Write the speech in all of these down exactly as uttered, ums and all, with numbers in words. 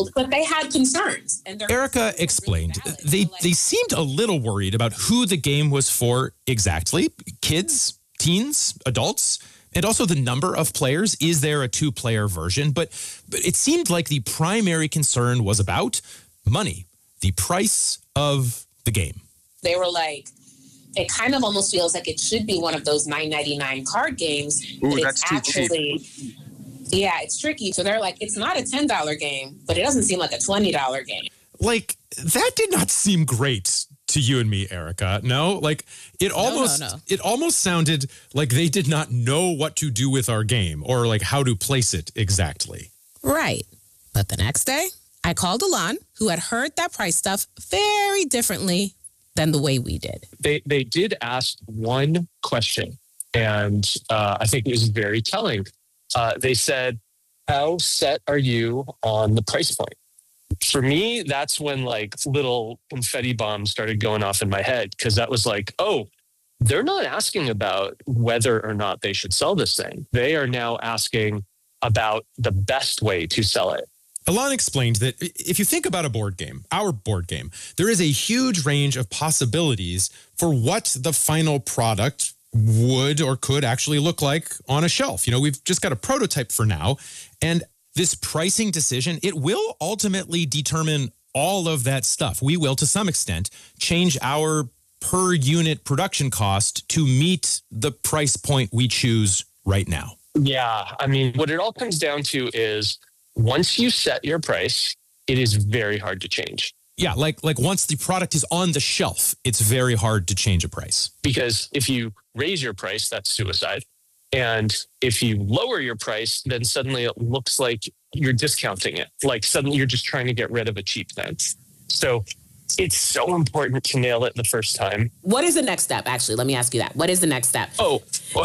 settled, but they had concerns. And Erica explained they, they seemed a little worried about who the game was for exactly. Kids, teens, adults, and also the number of players. Is there a two-player version? But, but it seemed like the primary concern was about money, the price of the game. They were like, it kind of almost feels like it should be one of those nine ninety-nine card games. Ooh, but that's it's too actually, cheap. Yeah, it's tricky. So they're like, it's not a ten dollar game, but it doesn't seem like a twenty dollar game. Like, that did not seem great to you and me, Erica. No, like it almost, no, no, no. it almost sounded like they did not know what to do with our game or like how to place it exactly. Right. But the next day, I called Alon, who had heard that price stuff very differently than the way we did. They they did ask one question, and uh, I think it was very telling. Uh, they said, how set are you on the price point? For me, that's when like little confetti bombs started going off in my head, because that was like, oh, they're not asking about whether or not they should sell this thing. They are now asking about the best way to sell it. Alon explained that if you think about a board game, our board game, there is a huge range of possibilities for what the final product would or could actually look like on a shelf. You know, we've just got a prototype for now, and this pricing decision, it will ultimately determine all of that stuff. We will, to some extent, change our per unit production cost to meet the price point we choose right now. Yeah, I mean, what it all comes down to is once you set your price, it is very hard to change. Yeah, like like once the product is on the shelf, it's very hard to change a price. Because if you raise your price, that's suicide. And if you lower your price, then suddenly it looks like you're discounting it. Like suddenly you're just trying to get rid of a cheap thing. So it's so important to nail it the first time. What is the next step? Actually, let me ask you that. What is the next step? Oh,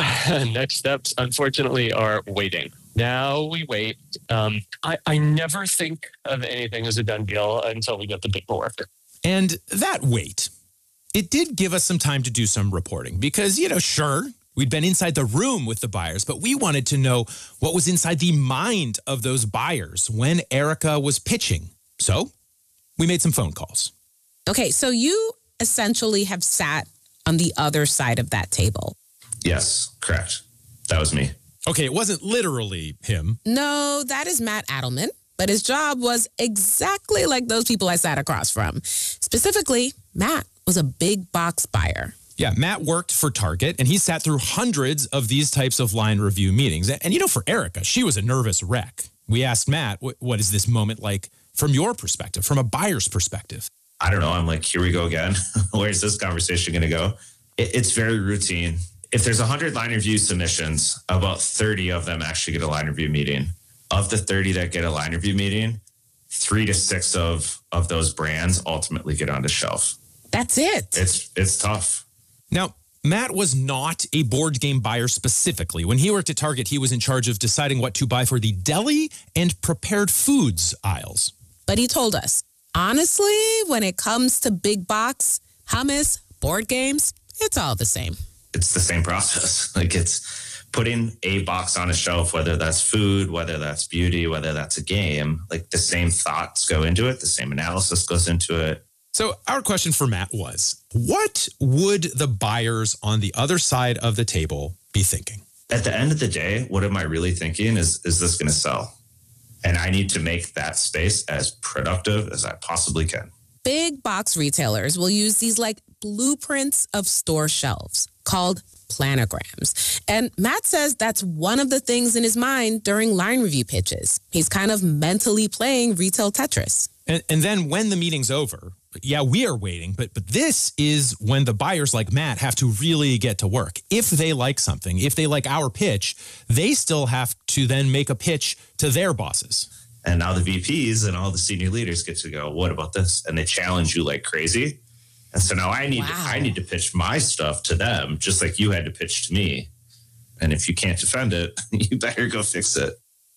next steps, unfortunately, are waiting. Now we wait. Um, I, I never think of anything as a done deal until we get the paperwork. And that wait, it did give us some time to do some reporting because, you know, sure, we'd been inside the room with the buyers, but we wanted to know what was inside the mind of those buyers when Erica was pitching. So we made some phone calls. Okay, so you essentially have sat on the other side of that table. Yes, correct. That was me. Okay, it wasn't literally him. No, that is Matt Adelman, but his job was exactly like those people I sat across from. Specifically, Matt was a big box buyer. Yeah, Matt worked for Target, and he sat through hundreds of these types of line review meetings. And, you know, for Erica, she was a nervous wreck. We asked Matt, what, what is this moment like from your perspective, from a buyer's perspective? I don't know. I'm like, here we go again. Where's this conversation going to go? It, it's very routine. If there's one hundred line review submissions, about thirty of them actually get a line review meeting. Of the thirty that get a line review meeting, three to six of, of those brands ultimately get on the shelf. That's it. It's it's tough. Now, Matt was not a board game buyer specifically. When he worked at Target, he was in charge of deciding what to buy for the deli and prepared foods aisles. But he told us, honestly, when it comes to big box, hummus, board games, it's all the same. It's the same process. Like it's putting a box on a shelf, whether that's food, whether that's beauty, whether that's a game, like the same thoughts go into it. The same analysis goes into it. So our question for Matt was, what would the buyers on the other side of the table be thinking? At the end of the day, what am I really thinking is, is this going to sell? And I need to make that space as productive as I possibly can. Big box retailers will use these like blueprints of store shelves called planograms. And Matt says that's one of the things in his mind during line review pitches. He's kind of mentally playing retail Tetris. And, and then when the meeting's over, yeah, we are waiting, but but this is when the buyers like Matt have to really get to work. If they like something, if they like our pitch, they still have to then make a pitch to their bosses. And now the V Ps and all the senior leaders get to go, what about this? And they challenge you like crazy. And so now I need wow. to, I need to pitch my stuff to them, just like you had to pitch to me. And if you can't defend it, you better go fix it.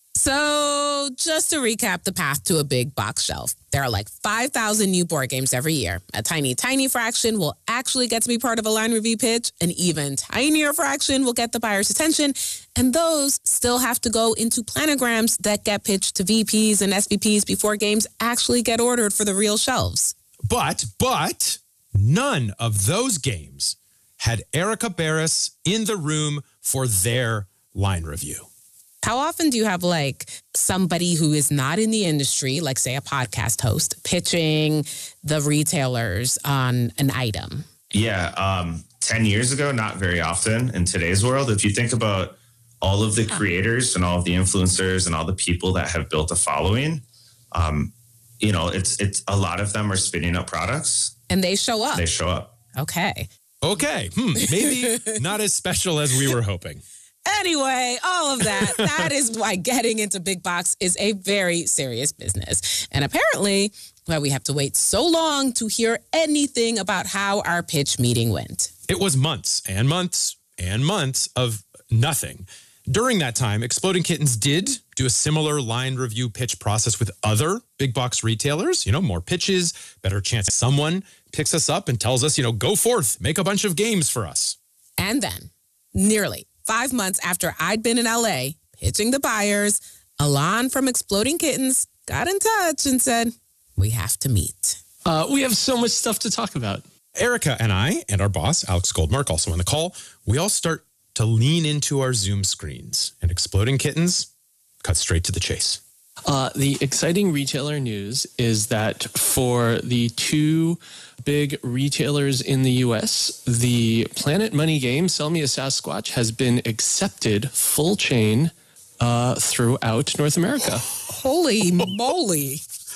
So just to recap the path to a big box shelf, there are like five thousand new board games every year. A tiny, tiny fraction will actually get to be part of a line review pitch. An even tinier fraction will get the buyer's attention. And those still have to go into planograms that get pitched to V Ps and S V Ps before games actually get ordered for the real shelves. But, but none of those games had Erica Barris in the room for their line review. How often do you have like somebody who is not in the industry, like say a podcast host, pitching the retailers on an item? Yeah, um, ten years ago, not very often. In today's world, if you think about all of the creators and all of the influencers and all the people that have built a following, um, you know, it's it's a lot of them are spinning up products. And they show up. They show up. Okay. Okay, hmm, maybe not as special as we were hoping. Anyway, all of that, that is why getting into big box is a very serious business. And apparently, well, we have to wait so long to hear anything about how our pitch meeting went. It was months and months and months of nothing. During that time, Exploding Kittens did do a similar line review pitch process with other big box retailers. You know, more pitches, better chance someone picks us up and tells us, you know, go forth, make a bunch of games for us. And then, nearly five months after I'd been in L A pitching the buyers, Alon from Exploding Kittens got in touch and said, we have to meet. Uh, we have so much stuff to talk about. Erica and I and our boss, Alex Goldmark, also on the call, we all start to lean into our Zoom screens, and Exploding Kittens cut straight to the chase. Uh, the exciting retailer news is that for the two big retailers in the U S, the Planet Money game, Sell Me a Sasquatch, has been accepted full chain uh, throughout North America. Holy moly.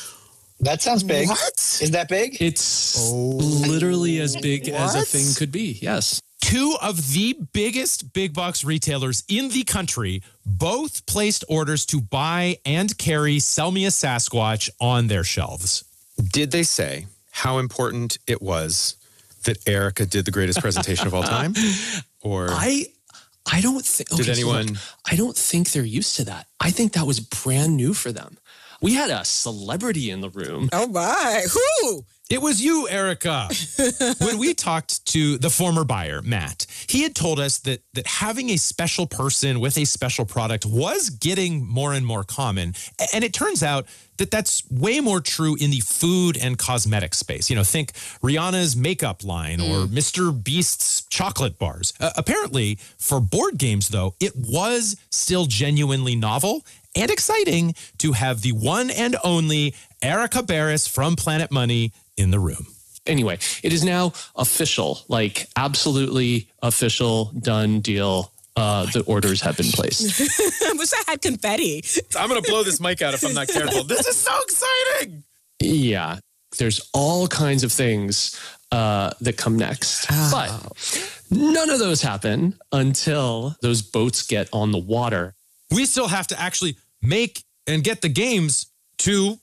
That sounds big. What? Is that big? It's oh. literally as big what? as a thing could be, yes. Two of the biggest big box retailers in the country both placed orders to buy and carry Sell Me a Sasquatch on their shelves. Did they say how important it was that Erica did the greatest presentation of all time? Or I I don't think okay, did anyone so look, I don't think they're used to that. I think that was brand new for them. We had a celebrity in the room. Oh my. Who? It was you, Erica. When we talked to the former buyer, Matt, he had told us that that having a special person with a special product was getting more and more common. And it turns out that that's way more true in the food and cosmetic space. You know, think Rihanna's makeup line mm. or Mister Beast's chocolate bars. Uh, apparently, for board games, though, it was still genuinely novel and exciting to have the one and only Erica Barris from Planet Money in the room. Anyway, it is now official, like absolutely official, done deal. Uh, the orders have been placed. I wish I had confetti. I'm going to blow this mic out if I'm not careful. This is so exciting. Yeah, there's all kinds of things uh, that come next. Oh. But none of those happen until those boats get on the water. We still have to actually make and get the games to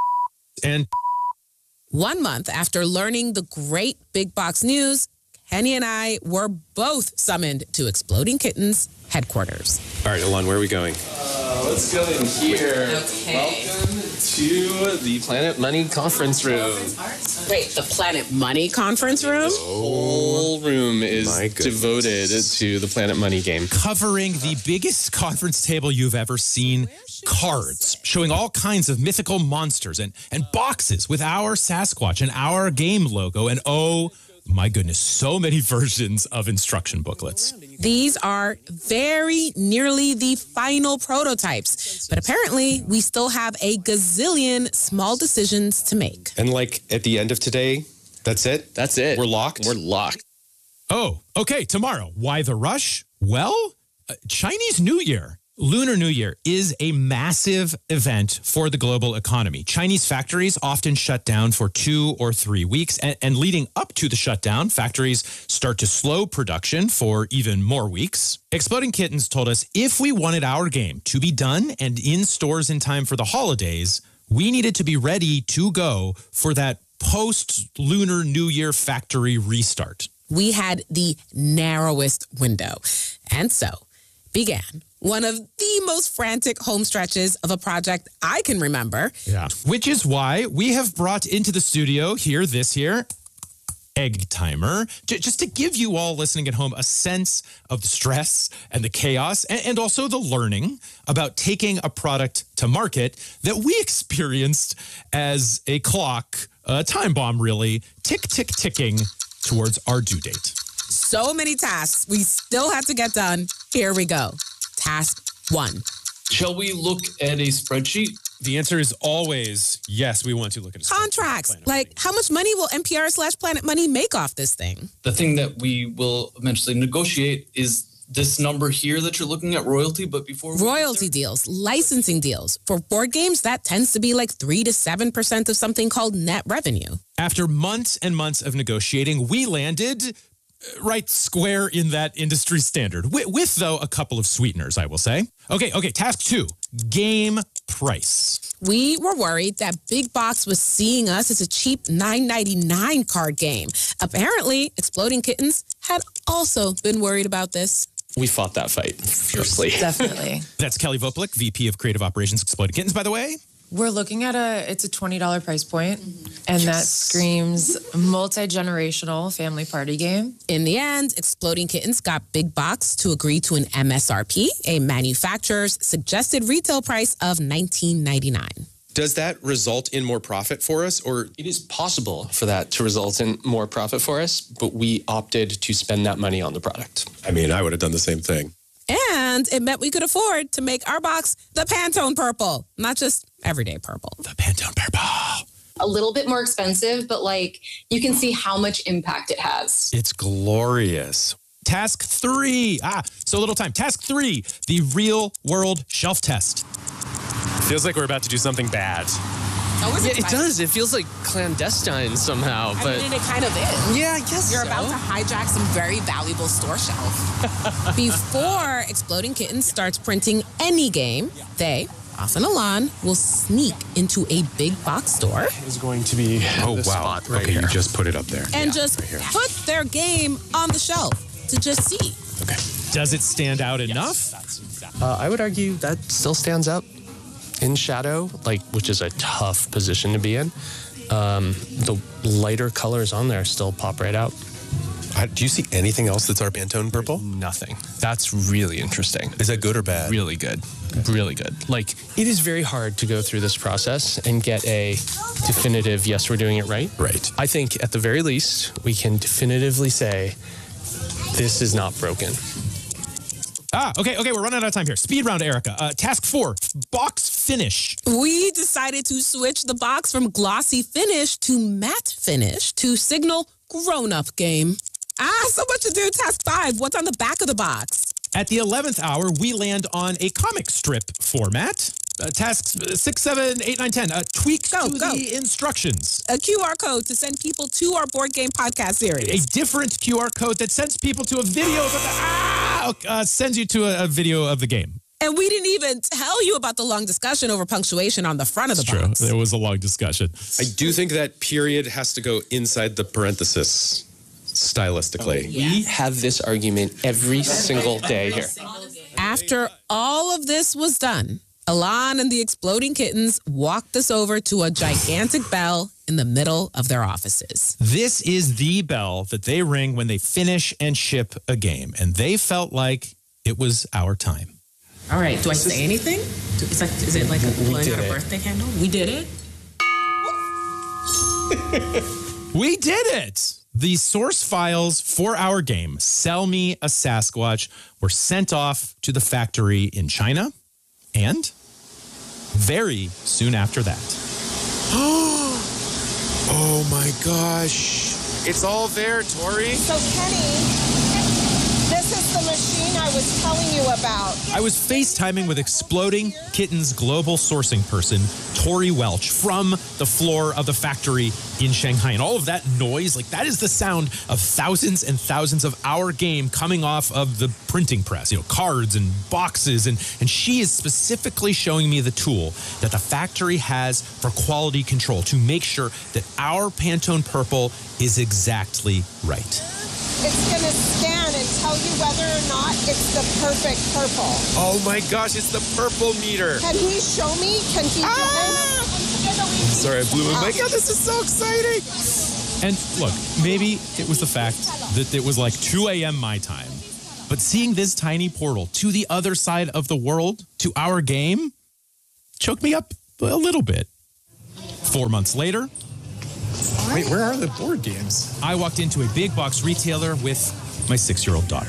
and one month after learning the great big box news, Kenny and I were both summoned to Exploding Kittens headquarters. All right, Alon, where are we going? Uh, let's go in here. Okay. Welcome to the Planet Money conference room. Wait, the Planet Money conference room? The whole room is devoted to the Planet Money game. Covering the biggest conference table you've ever seen. Cards showing all kinds of mythical monsters and, and boxes with our Sasquatch and our game logo. And oh my goodness, so many versions of instruction booklets. These are very nearly the final prototypes, but apparently we still have a gazillion small decisions to make. And like at the end of today, that's it? That's it. We're locked? We're locked. Oh, okay, tomorrow. Why the rush? Well, uh, Chinese New Year. Lunar New Year is a massive event for the global economy. Chinese factories often shut down for two or three weeks. And, and leading up to the shutdown, factories start to slow production for even more weeks. Exploding Kittens told us if we wanted our game to be done and in stores in time for the holidays, we needed to be ready to go for that post-Lunar New Year factory restart. We had the narrowest window. And so began One of the most frantic home stretches of a project I can remember. Yeah. Which is why we have brought into the studio here, this here, Egg Timer, j- just to give you all listening at home a sense of the stress and the chaos and, and also the learning about taking a product to market that we experienced as a clock, a time bomb really, tick, tick, ticking towards our due date. So many tasks we still had to get done. Here we go. Task one. Shall we look at a spreadsheet? The answer is always yes, we want to look at a Contracts. Planet Like, Money. how much money will N P R slash Planet Money make off this thing? The thing that we will eventually negotiate is this number here that you're looking at, royalty. But before we get Royalty there- deals, licensing deals. For board games, that tends to be like three to seven percent of something called net revenue. After months and months of negotiating, we landed right square in that industry standard, with, with, though, a couple of sweeteners, I will say. Okay, okay, task two, game price. We were worried that Big Box was seeing us as a cheap nine ninety-nine card game. Apparently, Exploding Kittens had also been worried about this. We fought that fight fiercely. Definitely. That's Kelly Voplick, V P of Creative Operations, Exploding Kittens, by the way. We're looking at a, it's a twenty dollars price point, and that screams multi-generational family party game. In the end, Exploding Kittens got Big Box to agree to an M S R P, a manufacturer's suggested retail price of nineteen ninety-nine. Does that result in more profit for us, or It is possible for that to result in more profit for us, but we opted to spend that money on the product. I mean, I would have done the same thing. And it meant we could afford to make our box the Pantone purple, not just everyday purple. The Pantone Purple. A little bit more expensive, but like you can see how much impact it has. It's glorious. Task three. Ah, so little time. Task three, the real world shelf test. Feels like we're about to do something bad. Oh, Yeah, it does. It feels like clandestine somehow, I but mean, it kind of is. yeah, I guess You're so. about to hijack some very valuable store shelf. Before Exploding Kittens starts printing any game, they, Ross and Alon, will sneak into a big box store Is going to be Oh, this wow. spot right okay, here. you just put it up there. and just put their game on the shelf to just see. Okay. Does it stand out enough? Uh, I would argue that still stands up in shadow, like which is a tough position to be in. Um, the lighter colors on there still pop right out. Uh, do you see anything else that's our Pantone purple? Nothing. That's really interesting. Is that good or bad? Really good. Really good. Like, it is very hard to go through this process and get a definitive, yes, we're doing it right. Right. I think at the very least, we can definitively say, this is not broken. Ah, okay, okay, we're running out of time here. Speed round, Erica. Uh, task four, box finish. We decided to switch the box from glossy finish to matte finish to signal grown-up game. Ah, so much to do. Task five, what's on the back of the box? At the eleventh hour, we land on a comic strip format. Uh, tasks six, seven, eight, nine, ten. Uh, tweaks Go, to go. the instructions. A Q R code to send people to our board game podcast series. A different Q R code that sends people to a video of the, ah, uh, sends you to a, a video of the game. And we didn't even tell you about the long discussion over punctuation on the front of the True. box. There was a long discussion. I do think that period has to go inside the parenthesis stylistically. We have this argument every single day here. After all of this was done, Alon and the Exploding Kittens walked us over to a gigantic bell in the middle of their offices. This is the bell that they ring when they finish and ship a game, and they felt like it was our time. All right, do I say anything? It's like, is it like a blowing out a birthday candle? We did it. We did it! The source files for our game, Sell Me a Sasquatch, were sent off to the factory in China, and very soon after that. Oh my gosh. It's all there, Tori. So, Kenny, this is the machine I was telling you about. I was FaceTiming with Exploding Kittens global sourcing person, Tori Welch, from the floor of the factory in Shanghai. And all of that noise, like that is the sound of thousands and thousands of our game coming off of the printing press, you know, cards and boxes. And, and she is specifically showing me the tool that the factory has for quality control to make sure that our Pantone Purple is exactly right. It's going to scan and tell you whether or not it's the perfect purple. Oh my gosh, it's the purple meter. Can he show me? Can he do Ah! this? Sorry, I blew my mic out. This is so exciting. And look, maybe it was the fact that it was like two a.m. my time, but seeing this tiny portal to the other side of the world, to our game, choked me up a little bit. Four months later, Wait, where are the board games? I walked into a big box retailer with my six-year-old daughter.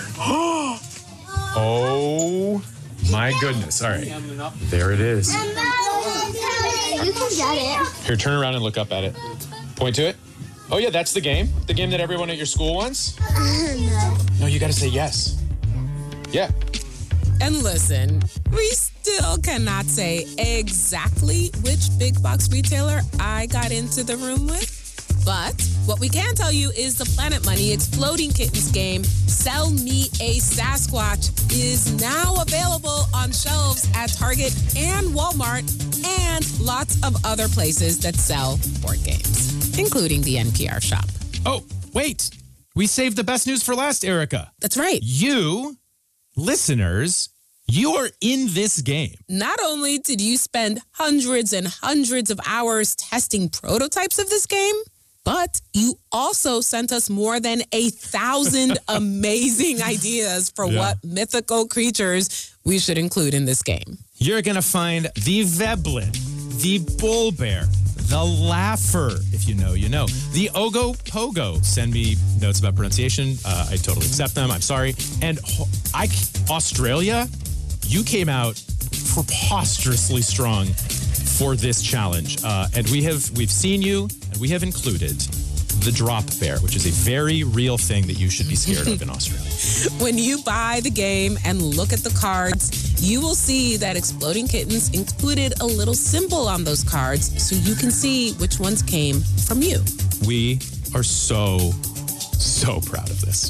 Oh my goodness. All right. There it is. You can get it. Here, turn around and look up at it. Point to it. Oh, yeah, that's the game. The game that everyone at your school wants? No. No, you got to say yes. Yeah. And listen, we still cannot say exactly which big box retailer I got into the room with. But what we can tell you is the Planet Money Exploding Kittens game, Sell Me a Sasquatch, is now available on shelves at Target and Walmart and lots of other places that sell board games, including the N P R shop. Oh, wait. We saved the best news for last, Erica. That's right. You, listeners, you are in this game. Not only did you spend hundreds and hundreds of hours testing prototypes of this game, but you also sent us more than a thousand amazing ideas for Yeah. what mythical creatures we should include in this game. You're going to find the Veblen, the Bull Bear, the Laugher, if you know, you know, the Ogo Pogo. Send me notes about pronunciation. Uh, I totally accept them. I'm sorry. And ho- I, Australia, you came out preposterously strong for this challenge. Uh, and we have, we've seen you, and we have included the drop bear, which is a very real thing that you should be scared of in Australia. When you buy the game and look at the cards, you will see that Exploding Kittens included a little symbol on those cards so you can see which ones came from you. We are so, so proud of this.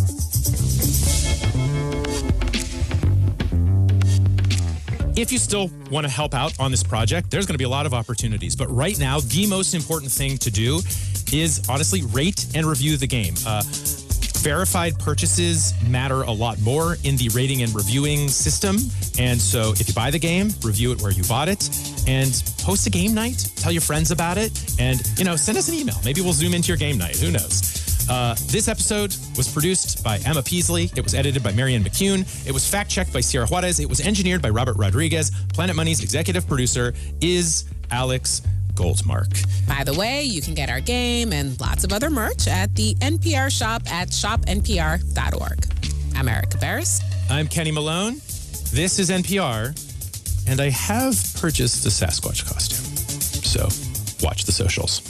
If you still want to help out on this project, there's going to be a lot of opportunities. But right now, the most important thing to do is honestly rate and review the game. Uh, verified purchases matter a lot more in the rating and reviewing system. And so if you buy the game, review it where you bought it and host a game night, tell your friends about it, and, you know, send us an email. Maybe we'll zoom into your game night. Who knows? Uh, this episode was produced by Emma Peasley. It was edited by Marianne McCune. It was fact-checked by Sierra Juarez. It was engineered by Robert Rodriguez. Planet Money's executive producer is Alex Goldmark. By the way, you can get our game and lots of other merch at the N P R shop at shop N P R dot org. I'm Erica Barris. I'm Kenny Malone. This is N P R, and I have purchased the Sasquatch costume. So watch the socials.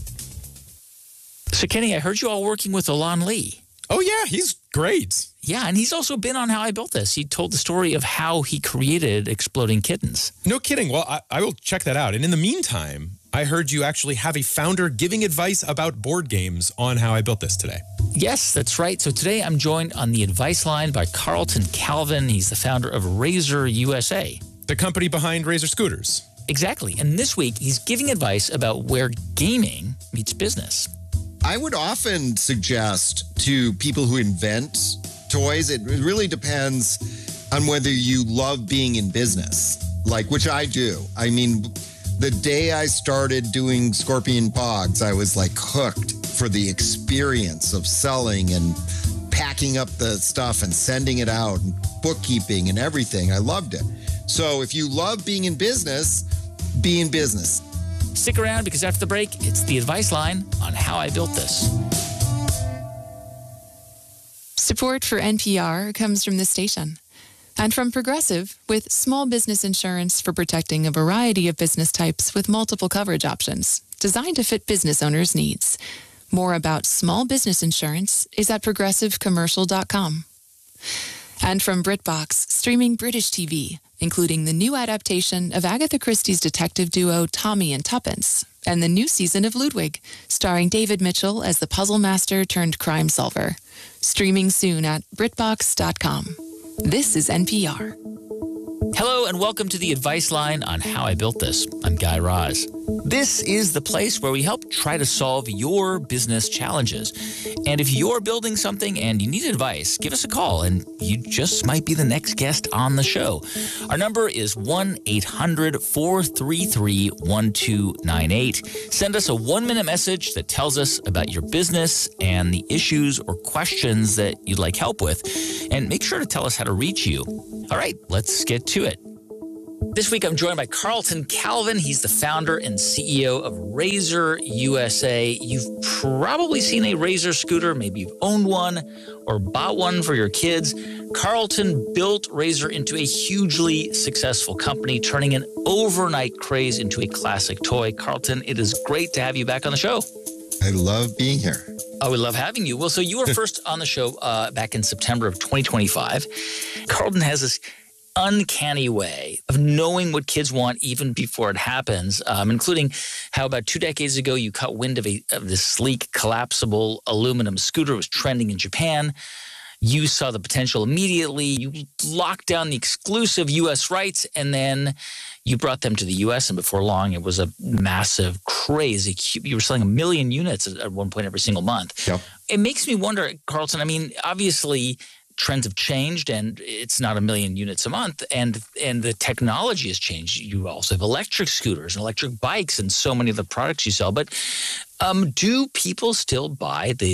So, Kenny, I heard you all working with Alon Lee. Oh, yeah, he's great. Yeah, and he's also been on How I Built This. He told the story of how he created Exploding Kittens. No kidding. Well, I, I will check that out. And in the meantime, I heard you actually have a founder giving advice about board games on How I Built This today. Yes, that's right. So today I'm joined on the advice line by Carlton Calvin. He's the founder of Razor U S A. The company behind Razor scooters. Exactly. And this week, he's giving advice about where gaming meets business. I would often suggest to people who invent toys, it really depends on whether you love being in business, like, which I do. I mean, the day I started doing Scorpion Pogs, I was like hooked for the experience of selling and packing up the stuff and sending it out and bookkeeping and everything. I loved it. So if you love being in business, be in business. Stick around because after the break, it's the advice line on How I Built This. Support for N P R comes from this station and from Progressive with small business insurance for protecting a variety of business types with multiple coverage options designed to fit business owners' needs. More about small business insurance is at progressive commercial dot com. And from BritBox, streaming British T V, including the new adaptation of Agatha Christie's detective duo Tommy and Tuppence, and the new season of Ludwig, starring David Mitchell as the puzzle master turned crime solver. Streaming soon at brit box dot com. This is N P R. Hello and welcome to the Advice Line on How I Built This. I'm Guy Raz. This is the place where we help try to solve your business challenges. And if you're building something and you need advice, give us a call and you just might be the next guest on the show. Our number is one eight hundred four three three one two nine eight. Send us a one-minute message that tells us about your business and the issues or questions that you'd like help with. And make sure to tell us how to reach you. All right, let's get to it. This week, I'm joined by Carlton Calvin. He's the founder and C E O of Razor U S A. You've probably seen a Razor scooter. Maybe you've owned one or bought one for your kids. Carlton built Razor into a hugely successful company, turning an overnight craze into a classic toy. Carlton, it is great to have you back on the show. I love being here. Oh, we love having you. Well, so you were first on the show uh, back in September of twenty twenty-five. Carlton has this uncanny way of knowing what kids want even before it happens, um, including how about two decades ago you caught wind of, a, of this sleek, collapsible aluminum scooter. It was trending in Japan. You saw the potential immediately. You locked down the exclusive U S rights, and then you brought them to the U S, and before long, it was a massive, crazy, you were selling a million units at one point every single month. Yep. It makes me wonder, Carlton, I mean, obviously trends have changed and it's not a million units a month, and and the technology has changed. You also have electric scooters and electric bikes and so many of the products you sell. But um, do people still buy the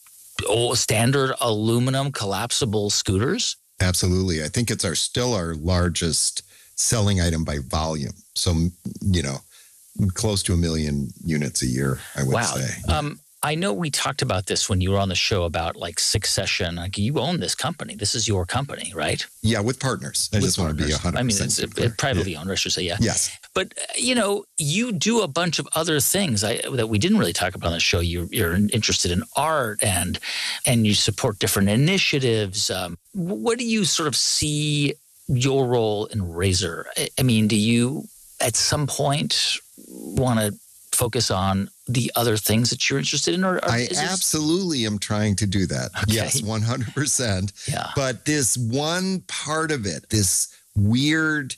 old standard aluminum collapsible scooters? Absolutely. I think it's our still our largest selling item by volume. So, you know, close to a million units a year, I would wow. say. Um, I know we talked about this when you were on the show about like succession. Like you own this company. This is your company, right? Yeah, with partners. I with just partners. want to be one hundred percent I mean, it's a, a privately owned, I should say, yeah. Yes. But, uh, you know, you do a bunch of other things I, that we didn't really talk about on the show. You're, you're interested in art and and you support different initiatives. Um, what do you sort of see your role in Razor? I, I mean, do you at some point want to focus on the other things that you're interested in? Or, or I is this... absolutely am trying to do that. Okay. Yes, one hundred percent. Yeah. But this one part of it, this weird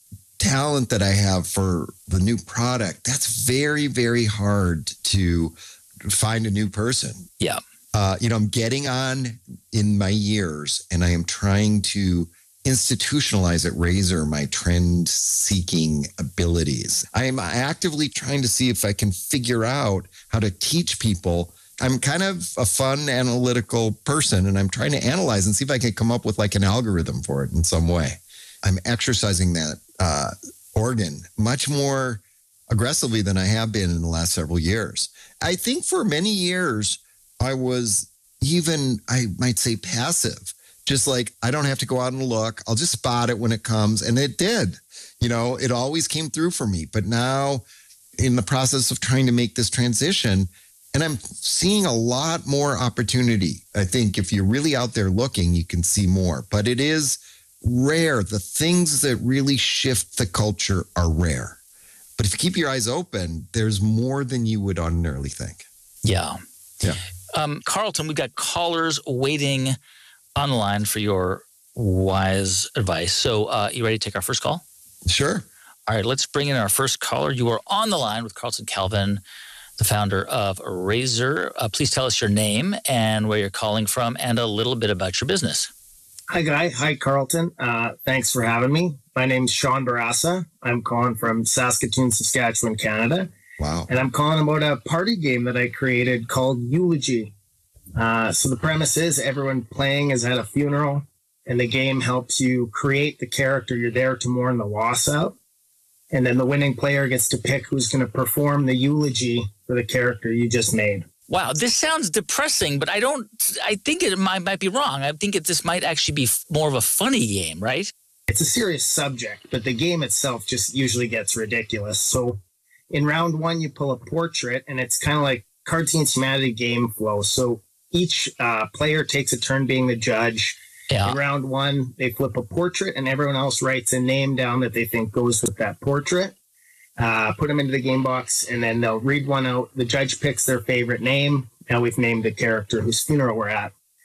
talent that I have for the new product, that's very, very hard to find a new person. Yeah. Uh, you know, I'm getting on in my years and I am trying to institutionalize at Razor my trend-seeking abilities. I am actively trying to see if I can figure out how to teach people. I'm kind of a fun analytical person, and I'm trying to analyze and see if I can come up with like an algorithm for it in some way. I'm exercising that uh, organ much more aggressively than I have been in the last several years. I think for many years, I was even, I might say, passive. Just like, I don't have to go out and look. I'll just spot it when it comes. And it did. You know, it always came through for me. But now in the process of trying to make this transition, and I'm seeing a lot more opportunity. I think if you're really out there looking, you can see more. But it is rare. The things that really shift the culture are rare. But if you keep your eyes open, there's more than you would ordinarily think. Yeah. Yeah. Um, Carlton, we've got callers waiting on the line for your wise advice. So uh, you ready to take our first call? Sure. All right, let's bring in our first caller. You are on the line with Carlton Calvin, the founder of Razor. Uh, please tell us your name and where you're calling from and a little bit about your business. Hi, Guy. Hi, Carlton. Uh, thanks for having me. My name's Sean Barassa. I'm calling from Saskatoon, Saskatchewan, Canada. Wow. And I'm calling about a party game that I created called Eulogy. Uh, so the premise is everyone playing is at a funeral, and the game helps you create the character you're there to mourn the loss of. And then the winning player gets to pick who's going to perform the eulogy for the character you just made. Wow, this sounds depressing, but I don't, I think it might, might be wrong. I think it, this might actually be f- more of a funny game, right? It's a serious subject, but the game itself just usually gets ridiculous. So in round one, you pull a portrait, and it's kind of like Cartoons Humanity game flow. So each uh, player takes a turn being the judge. Yeah. In round one, they flip a portrait, and everyone else writes a name down that they think goes with that portrait. Uh, put them into the game box, and then they'll read one out. The judge picks their favorite name. Now we've named the character whose funeral we're at.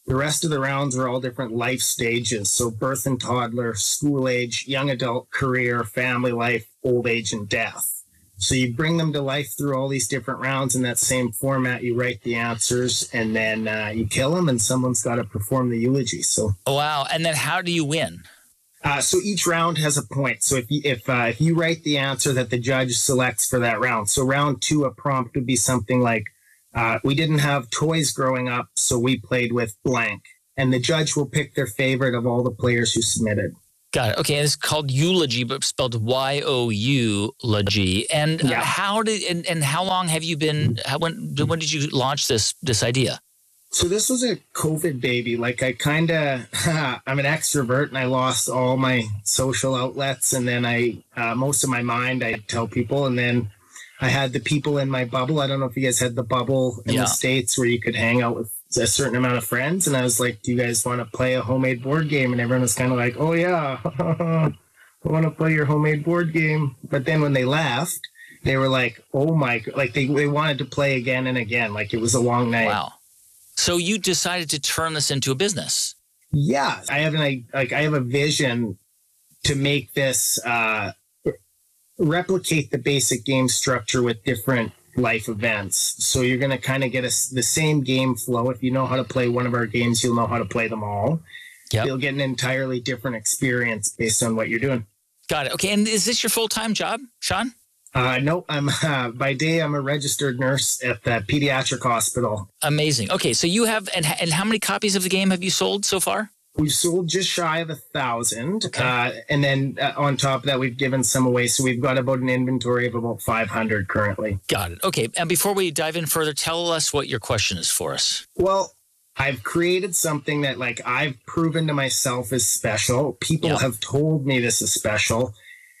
The rest of the rounds are all different life stages. So birth and toddler, school age, young adult, career, family life, old age, and death. So you bring them to life through all these different rounds in that same format. You write the answers, and then uh, you kill them, and someone's got to perform the eulogy. So wow. And then how do you win? Uh, so each round has a point. So if you, if uh, if you write the answer that the judge selects for that round, so round two, a prompt would be something like, uh, "We didn't have toys growing up, so we played with blank," and the judge will pick their favorite of all the players who submitted. Got it. Okay, and it's called eulogy, but spelled Y O U logy. And Yeah. uh, how did and, and how long have you been? How, when when did you launch this this idea? So this was a COVID baby. Like I kind of, I'm an extrovert, and I lost all my social outlets, and then I, uh, most of my mind, I tell people, and then I had the people in my bubble. I don't know if you guys had the bubble in Yeah. the States where you could hang out with a certain amount of friends, and I was like, "Do you guys want to play a homemade board game?" And everyone was kind of like, "Oh yeah, I want to play your homemade board game." But then when they left, they were like, "Oh my!" Like they they wanted to play again and again. Like it was a long night. Wow. So you decided to turn this into a business. Yeah, I have an I like I have a vision to make this uh, replicate the basic game structure with different life events. So you're going to kind of get a, the same game flow. If you know how to play one of our games, you'll know how to play them all. Yep. You'll get an entirely different experience based on what you're doing. Got it. Okay, and is this your full-time job, Sean? Uh, no, I'm uh, by day I'm a registered nurse at the pediatric hospital. Amazing. Okay, so you have and and how many copies of the game have you sold so far? We've sold just shy of a thousand. Okay. Uh, and then uh, on top of that, we've given some away. So we've got about an inventory of about five hundred currently. Got it. Okay. And before we dive in further, tell us what your question is for us. Well, I've created something that like I've proven to myself is special. People Yeah. have told me this is special.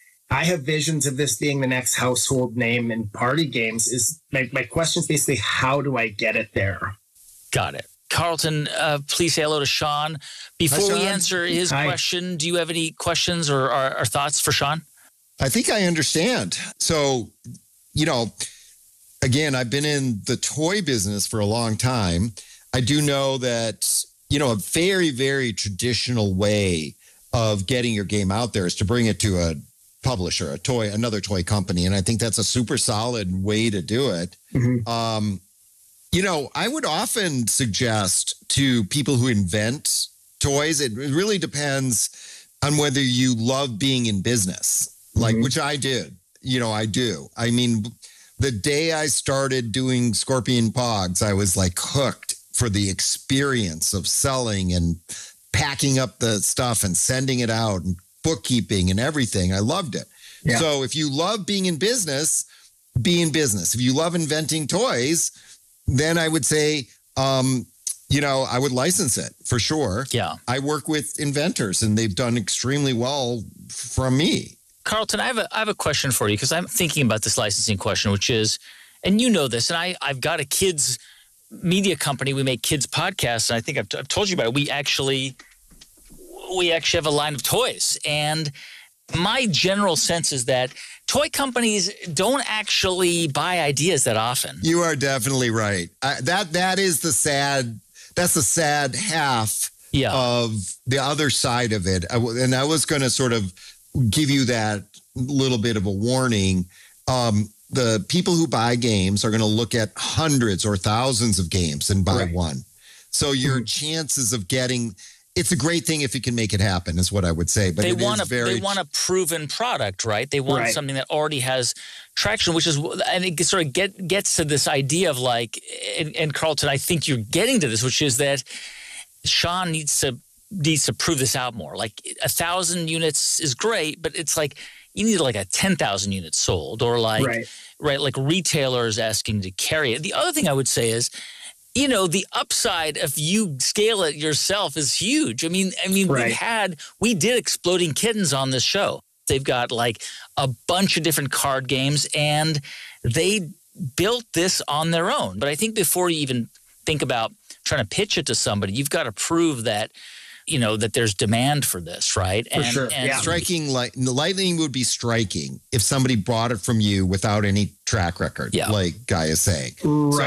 I have visions of this being the next household name in party games. Is my, my question is basically, how do I get it there? Got it. Carlton, uh, please say hello to Sean. Before Hi, we Sean. answer his Hi. question, do you have any questions or, or, or thoughts for Sean? I think I understand. So, you know, again, I've been in the toy business for a long time. I do know that, you know, a very, very traditional way of getting your game out there is to bring it to a publisher, a toy, another toy company. And I think that's a super solid way to do it. Mm-hmm. Um, you know, I would often suggest to people who invent toys, it really depends on whether you love being in business, like, Mhm. which I did. You know, I do. I mean, the day I started doing Scorpion Pogs, I was like hooked for the experience of selling and packing up the stuff and sending it out and bookkeeping and everything. I loved it. Yeah. So if you love being in business, be in business. If you love inventing toys, then I would say, um, you know, I would license it for sure. Yeah. I work with inventors and they've done extremely well from me. Carlton, I have a, I have a question for you because I'm thinking about this licensing question, which is, and you know this, and I, I've got a kids media company. We make kids podcasts, and I think I've, I've told you about it. We actually, we actually have a line of toys, and my general sense is that toy companies don't actually buy ideas that often. You are definitely right. I, that that is the sad. That's the sad half Yeah. of the other side of it. I w and I was going to sort of give you that little bit of a warning. Um, the people who buy games are going to look at hundreds or thousands of games and buy Right. one. So your chances of getting it's a great thing if you can make it happen, is what I would say. But they it want is a very they want a proven product, right? They want Right. something that already has traction, which is I think it sort of get gets to this idea of like, and, and Carlton, I think you're getting to this, which is that Sean needs to needs to prove this out more. Like a thousand units is great, but it's like you need like a ten thousand units sold, or like Right. right, like retailers asking to carry it. The other thing I would say is, you know, the upside if you scale it yourself is huge. I mean, I mean, Right. we've had, we did Exploding Kittens on this show. They've got like a bunch of different card games and they built this on their own. But I think before you even think about trying to pitch it to somebody, you've got to prove that, you know, that there's demand for this, right? For sure, And yeah. striking. Light, lightning would be striking if somebody bought it from you without any track record, Yeah. like Guy is saying. Right.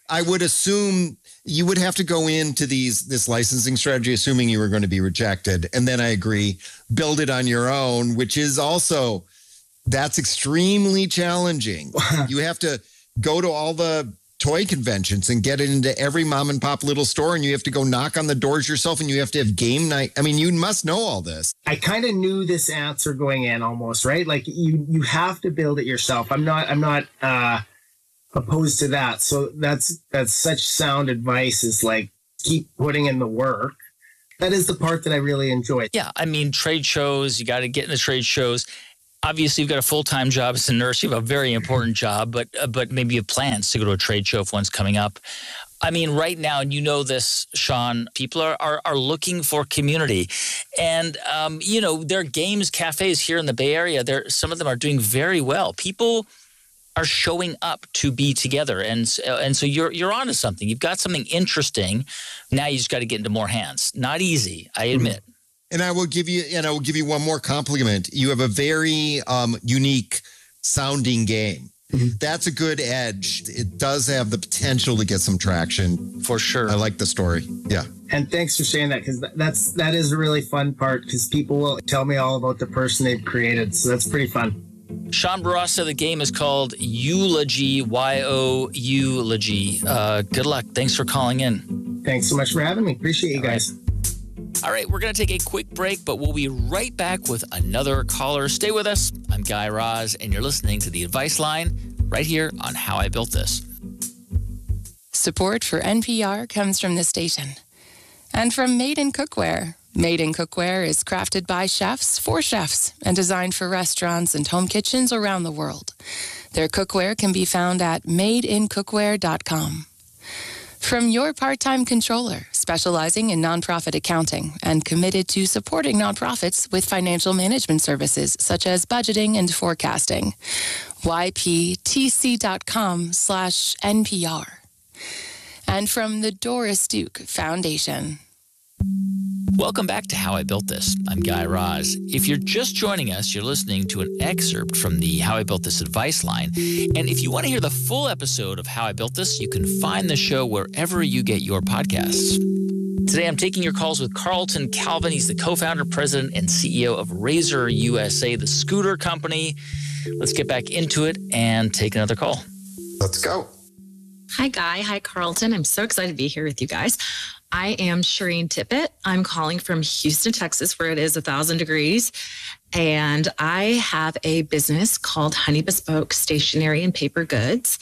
I would assume you would have to go into these this licensing strategy, assuming you were going to be rejected. And then I agree, build it on your own, which is also, that's extremely challenging. You have to go to all the toy conventions and get it into every mom and pop little store, and you have to go knock on the doors yourself, and you have to have game night. I mean, you must know all this. I kind of knew this answer going in almost, right? Like you you have to build it yourself. I'm not I'm not uh opposed to that. So that's that's such sound advice, is like keep putting in the work. That is the part that I really enjoy. Yeah, I mean, trade shows, you got to get in the trade shows. Obviously, you've got a full-time job as a nurse. You have a very important job, but uh, but maybe you have plans to go to a trade show if one's coming up. I mean, right now, and you know this, Sean, people are are, are looking for community. And, um, you know, there are games cafes here in the Bay Area. There, some of them are doing very well. People are showing up to be together. And, and so you're you're onto something. You've got something interesting. Now you just got to get into more hands. Not easy, I admit. Mm-hmm. And I will give you, and I will give you one more compliment. You have a very um, unique sounding game. Mm-hmm. That's a good edge. It does have the potential to get some traction. For sure. I like the story. Yeah. And thanks for saying that, because that's, that is a really fun part, because people will tell me all about the person they've created. So that's pretty fun. Sean Barraza, the game is called Eulogy, Y O Eulogy. Uh, good luck. Thanks for calling in. Thanks so much for having me. Appreciate you all guys. Right. All right, we're going to take a quick break, but we'll be right back with another caller. Stay with us. I'm Guy Raz, and you're listening to The Advice Line right here on How I Built This. Support for N P R comes from the station and from Made in Cookware. Made in Cookware is crafted by chefs for chefs and designed for restaurants and home kitchens around the world. Their cookware can be found at made in cookware dot com. From Your Part-Time Controller, specializing in nonprofit accounting and committed to supporting nonprofits with financial management services such as budgeting and forecasting. Y P T C dot com slash N P R. And from the Doris Duke Foundation. Welcome back to How I Built This. I'm Guy Raz. If you're just joining us, you're listening to an excerpt from the How I Built This advice line. And if you want to hear the full episode of How I Built This, you can find the show wherever you get your podcasts. Today, I'm taking your calls with Carlton Calvin. He's the co-founder, president, and C E O of Razor U S A, the scooter company. Let's get back into it and take another call. Let's go. Hi, Guy. Hi, Carlton. I'm so excited to be here with you guys. I am Shireen Tippett. I'm calling from Houston, Texas, where it is a thousand degrees. And I have a business called Honey Bespoke Stationery and Paper Goods.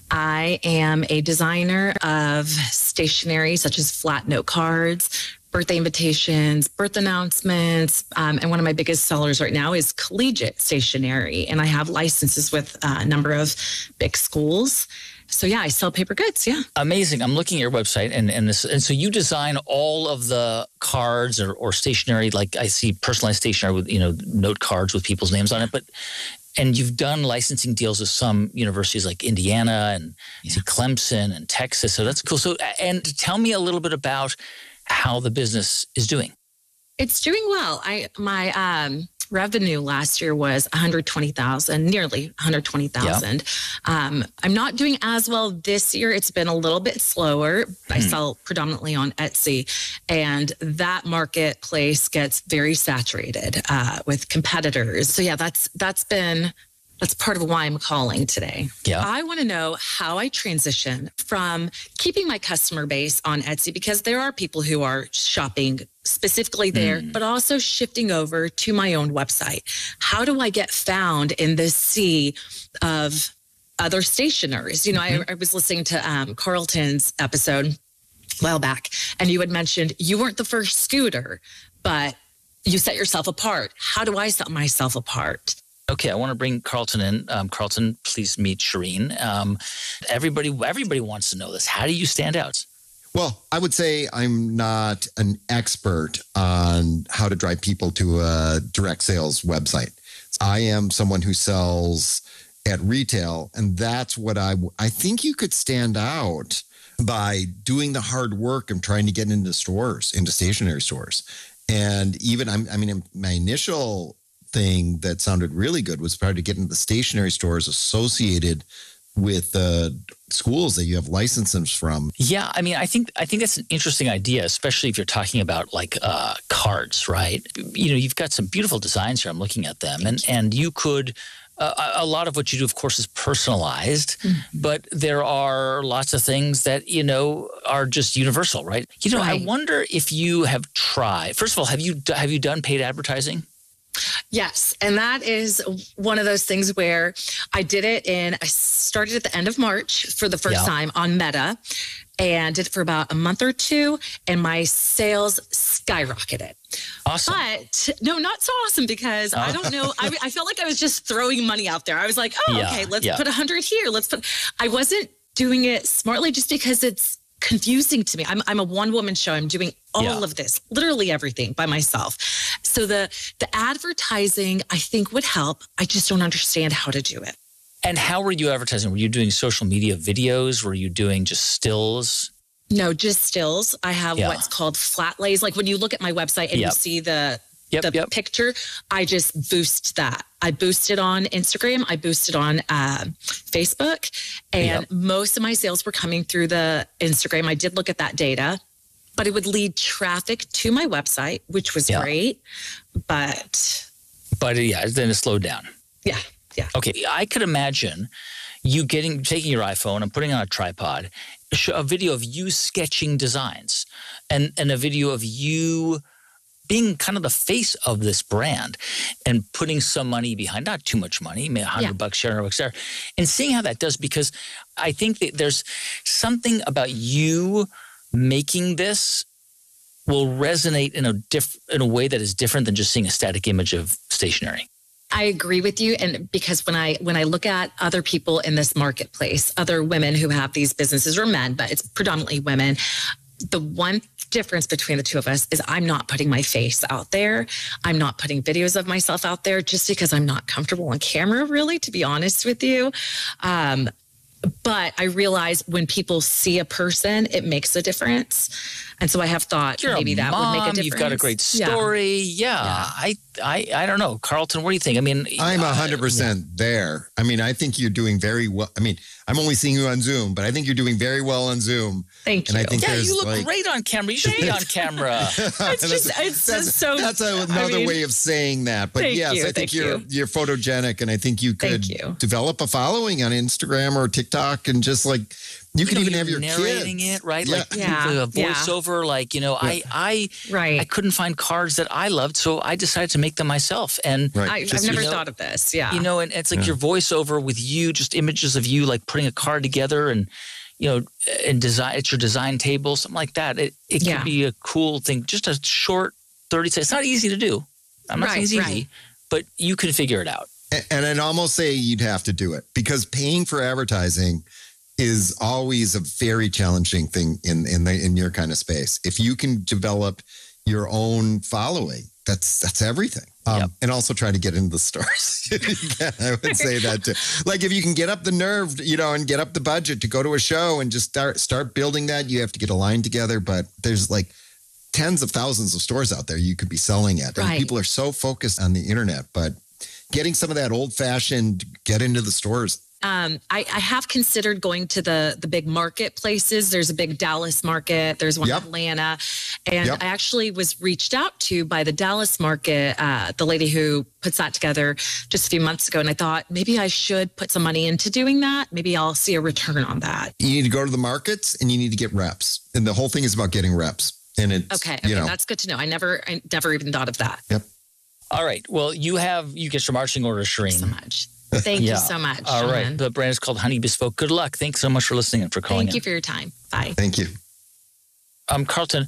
I am a designer of stationery such as flat note cards, birthday invitations, birth announcements. Um, and one of my biggest sellers right now is collegiate stationery. And I have licenses with a number of big schools. So yeah, I sell paper goods. Yeah. Amazing. I'm looking at your website and, and this, and so you design all of the cards or, or stationery. Like I see personalized stationery with, you know, note cards with people's names on it, but, and you've done licensing deals with some universities like Indiana and yeah. see Clemson and Texas. So that's cool. So, and tell me a little bit about how the business is doing. It's doing well. I, my, um, revenue last year was one hundred twenty thousand, nearly one hundred twenty thousand. Yeah. Um, I'm not doing as well this year. It's been a little bit slower. Hmm. I sell predominantly on Etsy, and that marketplace gets very saturated uh, with competitors. So yeah, that's that's been that's part of why I'm calling today. Yeah. I want to know how I transition from keeping my customer base on Etsy, because there are people who are shopping specifically there, mm. but also shifting over to my own website. How do I get found in this sea of other stationers? You know, mm-hmm. I, I was listening to um, Carlton's episode a while back, and you had mentioned you weren't the first scooter, but you set yourself apart. How do I set myself apart? Okay, I want to bring Carlton in. Um, Carlton, please meet Shireen. Um, everybody, everybody wants to know this. How do you stand out? Well, I would say I'm not an expert on how to drive people to a direct sales website. I am someone who sells at retail, and that's what I I think you could stand out by doing the hard work of trying to get into stores, into stationery stores. And even, I mean, my initial thing that sounded really good was probably to get into the stationery stores associated with uh, schools that you have licenses from. Yeah, I mean, I think I think that's an interesting idea, especially if you're talking about like uh, cards, right? You know, you've got some beautiful designs here. I'm looking at them, and and you could. Uh, a lot of what you do, of course, is personalized, mm-hmm. but there are lots of things that, you know, are just universal, right? You know, right. I wonder if you have tried. First of all, have you have you done paid advertising? Yes. And that is one of those things where I did it in, I started at the end of March for the first yeah. time on Meta and did it for about a month or two. And my sales skyrocketed. Awesome. But no, not so awesome because oh. I don't know. I, I felt like I was just throwing money out there. I was like, oh, yeah, okay, let's yeah. put a hundred here. Let's put, I wasn't doing it smartly just because it's confusing to me. I'm I'm a one woman show. I'm doing all yeah. of this, literally everything by myself. So the the advertising I think would help. I just don't understand how to do it. And how were you advertising? Were you doing social media videos? Were you doing just stills? No, just stills. I have yeah. what's called flat lays. Like when you look at my website and yep. you see the Yep, the yep. picture, I just boost that. I boosted on Instagram. I boosted on uh, Facebook. And yep. most of my sales were coming through the Instagram. I did look at that data, but it would lead traffic to my website, which was yep. great. But... But yeah, then it slowed down. Yeah, yeah. Okay, I could imagine you getting taking your iPhone and putting on a tripod, a video of you sketching designs and, and a video of you... being kind of the face of this brand and putting some money behind, not too much money, maybe a hundred yeah. bucks, hundred bucks there, and seeing how that does, because I think that there's something about you making this will resonate in a diff in a way that is different than just seeing a static image of stationery. I agree with you. And because when I when I look at other people in this marketplace, other women who have these businesses or men, but it's predominantly women, the one difference between the two of us is I'm not putting my face out there. I'm not putting videos of myself out there just because I'm not comfortable on camera, really, to be honest with you. Um, but I realize when people see a person, it makes a difference. And so I have thought You're maybe that mom, would make a difference. You've got a great story. Yeah. yeah. yeah. I, I, I don't know. Carlton, what do you think? I mean, I'm one hundred percent uh, there. I mean, I think you're doing very well. I mean, I'm only seeing you on Zoom, but I think you're doing very well on Zoom. Thank and you. I think yeah, you look like, great on camera. You should be on camera. It's just, it's that's, just so. That's another I mean, way of saying that. But yes, you, I think you're you. you're photogenic, and I think you could you. develop a following on Instagram or TikTok, and just like you, you can know, even have your narrating kids. it, right? Yeah. Like yeah. a voiceover. Yeah. Like you know, yeah. I I right. I couldn't find cards that I loved, so I decided to make them myself. And right. I, just, I've never you know, thought of this. Yeah, you know, and it's like yeah. your voiceover with you, just images of you, like putting a card together, and you know, and design. It's your design table, something like that. It it yeah. could be a cool thing. Just a short thirty seconds. It's not easy to do. I'm not right, saying it's easy, right. but you can figure it out. And, and I'd almost say you'd have to do it because paying for advertising is always a very challenging thing in in the in your kind of space. If you can develop your own following, that's that's everything. Um, yep. And also try to get into the stores. yeah, I would say that too. Like if you can get up the nerve, you know, and get up the budget to go to a show and just start start building that, you have to get a line together. But there's like tens of thousands of stores out there you could be selling at. And right. people are so focused on the internet, but getting some of that old fashioned, get into the stores. Um, I, I have considered going to the the big marketplaces. There's a big Dallas market. There's one yep. in Atlanta. And yep. I actually was reached out to by the Dallas market, uh, the lady who puts that together just a few months ago. And I thought maybe I should put some money into doing that. Maybe I'll see a return on that. You need to go to the markets and you need to get reps. And the whole thing is about getting reps. And it's, okay, okay, you know, that's good to know. I never, I never even thought of that. Yep. All right. Well, you have, you get your marching orders, Shireen. Thank you so much. Thank yeah. you so much. All Sean. right. The brand is called Honey Bespoke. Good luck. Thanks so much for listening and for calling Thank you in. for your time. Bye. Thank you. Um, Carlton,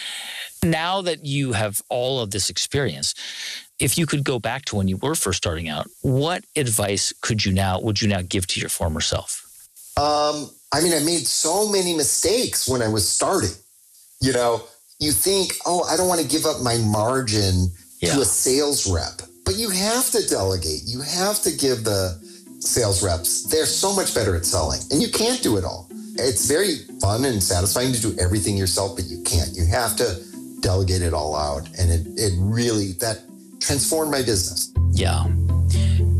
now that you have all of this experience, if you could go back to when you were first starting out, what advice could you now, would you now give to your former self? Um, I mean, I made so many mistakes when I was starting. You know, you think, oh, I don't want to give up my margin yeah. to a sales rep. But you have to delegate. You have to give the sales reps. They're so much better at selling. And you can't do it all. It's very fun and satisfying to do everything yourself, but you can't. You have to delegate it all out. And it, it really, that transformed my business. Yeah.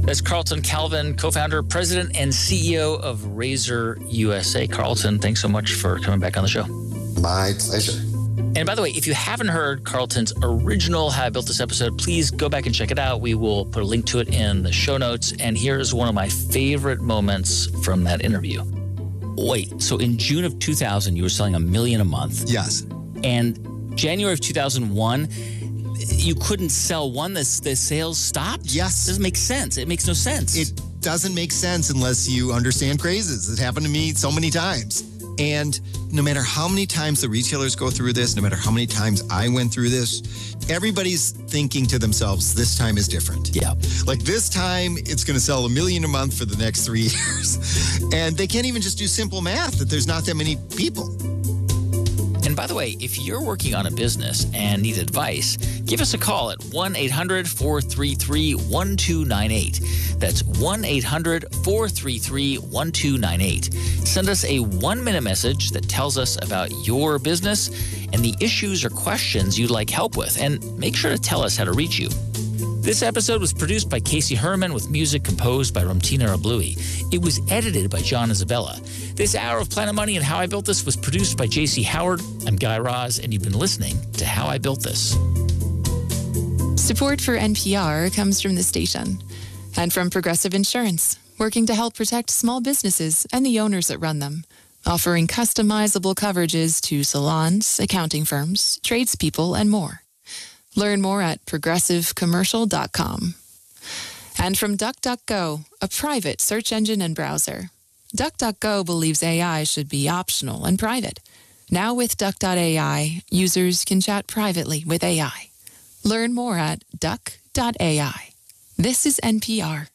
That's Carlton Calvin, co-founder, president, and C E O of Razer U S A. Carlton, thanks so much for coming back on the show. My pleasure. And by the way, if you haven't heard Carlton's original How I Built This episode, please go back and check it out. We will put a link to it in the show notes. And here's one of my favorite moments from that interview. Wait, so in June of two thousand, you were selling a million a month? Yes. And January of two thousand one, you couldn't sell one, the, the sales stopped? Yes. Doesn't make sense. It makes no sense. It doesn't make sense unless you understand crazes. It happened to me so many times. And no matter how many times the retailers go through this, no matter how many times I went through this, everybody's thinking to themselves, this time is different. Yeah. Like this time, it's going to sell a million a month for the next three years. And they can't even just do simple math that there's not that many people. And by the way, if you're working on a business and need advice, give us a call at one eight hundred four three three one two nine eight. That's one eight hundred four three three one two nine eight. Send us a one-minute message that tells us about your business and the issues or questions you'd like help with, and make sure to tell us how to reach you. This episode was produced by Casey Herman with music composed by Ramtina Rablui. It was edited by John Isabella. This hour of Planet Money and How I Built This was produced by J C Howard. I'm Guy Raz, and you've been listening to How I Built This. Support for N P R comes from the station and from Progressive Insurance, working to help protect small businesses and the owners that run them, offering customizable coverages to salons, accounting firms, tradespeople, and more. Learn more at progressive commercial dot com. And from DuckDuckGo, a private search engine and browser. DuckDuckGo believes A I should be optional and private. Now with Duck dot A I, users can chat privately with A I. Learn more at duck dot A I. This is N P R.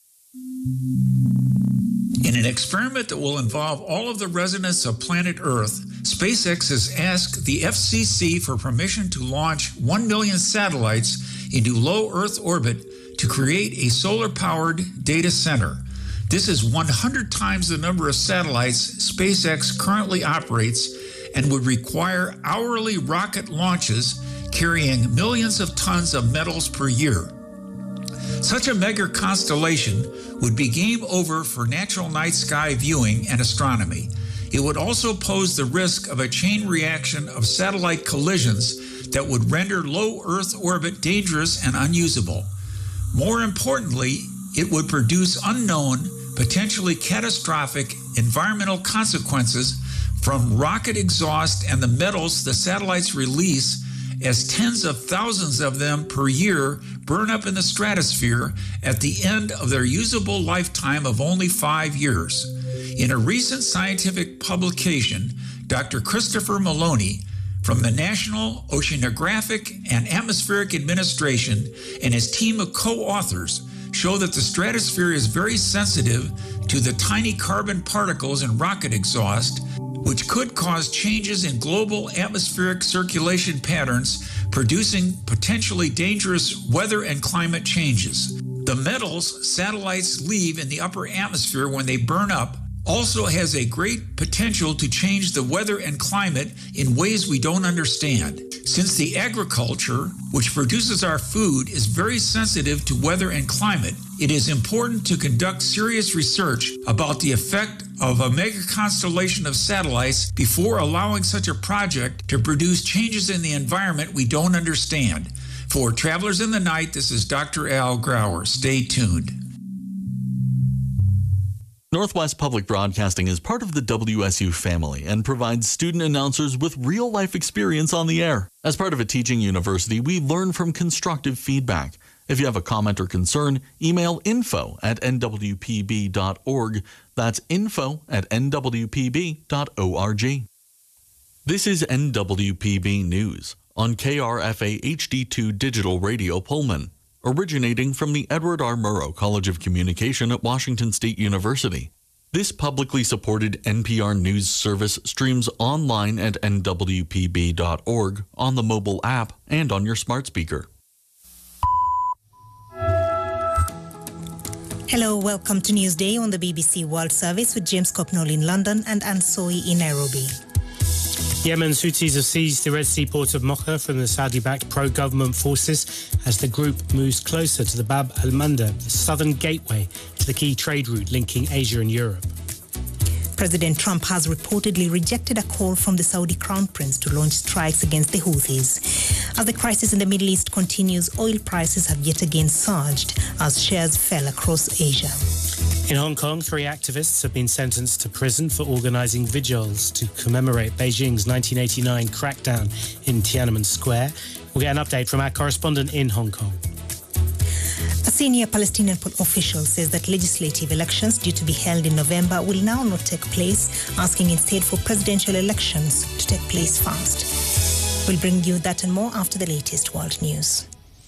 In an experiment that will involve all of the residents of planet Earth, SpaceX has asked the F C C for permission to launch one million satellites into low Earth orbit to create a solar-powered data center. This is one hundred times the number of satellites SpaceX currently operates and would require hourly rocket launches carrying millions of tons of metals per year. Such a mega constellation would be game over for natural night sky viewing and astronomy. It would also pose the risk of a chain reaction of satellite collisions that would render low Earth orbit dangerous and unusable. More importantly, it would produce unknown, potentially catastrophic environmental consequences from rocket exhaust and the metals the satellites release, as tens of thousands of them per year burn up in the stratosphere at the end of their usable lifetime of only five years. In a recent scientific publication, Doctor Christopher Maloney from the National Oceanographic and Atmospheric Administration and his team of co-authors show that the stratosphere is very sensitive to the tiny carbon particles in rocket exhaust, which could cause changes in global atmospheric circulation patterns, producing potentially dangerous weather and climate changes. The metals satellites leave in the upper atmosphere when they burn up also has a great potential to change the weather and climate in ways we don't understand. Since the agriculture, which produces our food, is very sensitive to weather and climate, it is important to conduct serious research about the effect of a mega constellation of satellites before allowing such a project to produce changes in the environment we don't understand. For Travelers in the Night, this is Doctor Al Grauer. Stay tuned. Northwest Public Broadcasting is part of the W S U family and provides student announcers with real-life experience on the air. As part of a teaching university, we learn from constructive feedback. If you have a comment or concern, email info at n w p b dot org. That's info at n w p b dot org. This is N W P B News on K R F A H D two Digital Radio Pullman, originating from the Edward R. Murrow College of Communication at Washington State University. This publicly supported N P R News service streams online at n w p b dot org, on the mobile app, and on your smart speaker. Hello, welcome to Newsday on the B B C World Service with James Copnall in London and Anne Soy in Nairobi. Yemen's Houthis have seized the Red Sea port of Mocha from the Saudi-backed pro-government forces as the group moves closer to the Bab al-Mandeb, the southern gateway to the key trade route linking Asia and Europe. President Trump has reportedly rejected a call from the Saudi Crown Prince to launch strikes against the Houthis. As the crisis in the Middle East continues, oil prices have yet again surged as shares fell across Asia. In Hong Kong, three activists have been sentenced to prison for organising vigils to commemorate Beijing's nineteen eighty-nine crackdown in Tiananmen Square. We'll get an update from our correspondent in Hong Kong. A senior Palestinian official says that legislative elections due to be held in November will now not take place, asking instead for presidential elections to take place fast. We'll bring you that and more after the latest world news.